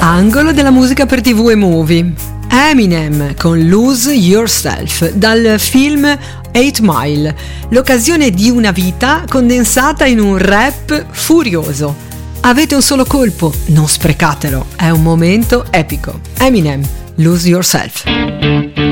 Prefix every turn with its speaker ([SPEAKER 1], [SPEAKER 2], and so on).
[SPEAKER 1] Angolo della musica per TV e movie. Eminem con Lose Yourself dal film 8 Mile, l'occasione di una vita condensata in un rap furioso. Avete un solo colpo, non sprecatelo, è un momento epico. Eminem, Lose Yourself.